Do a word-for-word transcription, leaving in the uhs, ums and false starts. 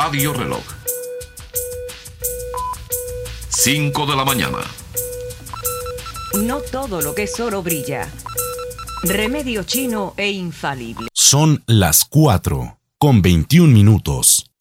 Radio Reloj. cinco de la mañana. No todo lo que es oro brilla. Remedio chino e infalible. Son las cuatro con veintiún minutos.